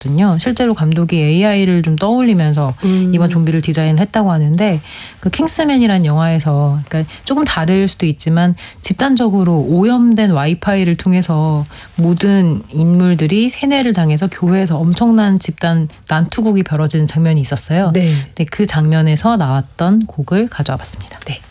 거든요. 실제로 감독이 AI를 좀 떠올리면서 이번 좀비를 디자인했다고 하는데 그 킹스맨이란 영화에서 그러니까 조금 다를 수도 있지만 집단적으로 오염된 와이파이를 통해서 모든 인물들이 세뇌를 당해서 교회에서 엄청난 집단 난투극이 벌어지는 장면이 있었어요. 네. 네, 그 장면에서 나왔던 곡을 가져와 봤습니다. 네.